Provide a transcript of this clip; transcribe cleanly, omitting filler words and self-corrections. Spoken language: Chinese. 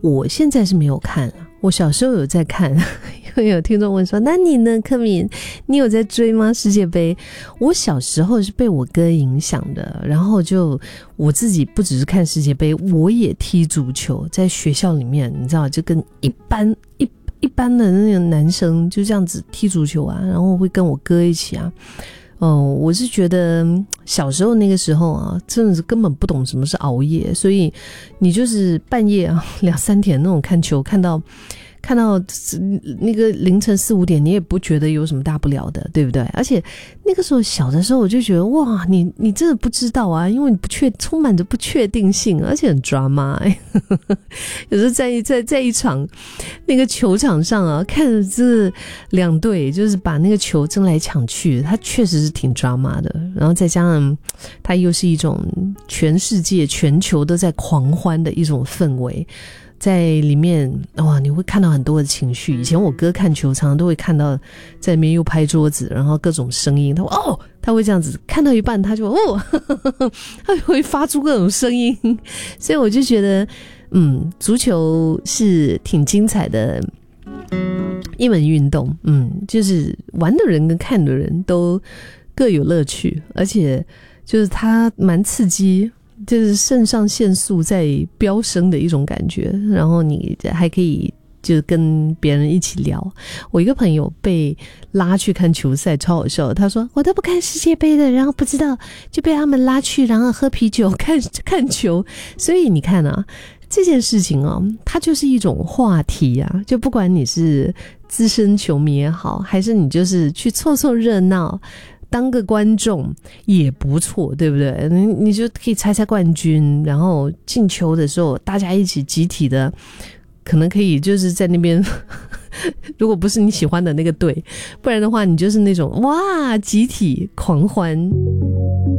我现在是没有看了，我小时候有在看，因为有听众问说，那你呢，柯敏，你有在追吗？世界杯？我小时候是被我哥影响的，然后就我自己不只是看世界杯，我也踢足球，在学校里面，你知道，就跟一般的那个男生就这样子踢足球啊，然后会跟我哥一起啊。我是觉得小时候那个时候啊，真的是根本不懂什么是熬夜，所以你就是半夜啊2-3点那种看球，看到那个凌晨4-5点，你也不觉得有什么大不了的，对不对？而且那个时候小的时候我就觉得哇，你真的不知道啊，因为你充满着不确定性，而且很drama有时候在一场那个球场上啊，看着这两队就是把那个球争来抢去，它确实是挺drama的。然后再加上它又是一种全世界全球都在狂欢的一种氛围。在里面哇，你会看到很多的情绪。以前我哥看球常常都会看到在里面又拍桌子，然后各种声音，他会这样子，看到一半他就他会发出各种声音。所以我就觉得足球是挺精彩的一门运动，就是玩的人跟看的人都各有乐趣，而且就是它蛮刺激，就是肾上腺素在飙升的一种感觉，然后你还可以就跟别人一起聊。我一个朋友被拉去看球赛，超好笑的。他说我都不看世界杯的，然后不知道就被他们拉去，然后喝啤酒看球。所以你看啊，这件事情啊，它就是一种话题啊，就不管你是资深球迷也好，还是你就是去凑热闹当个观众也不错，对不对？你就可以猜冠军，然后进球的时候大家一起集体的，可能可以就是在那边如果不是你喜欢的那个队，不然的话你就是那种哇集体狂欢。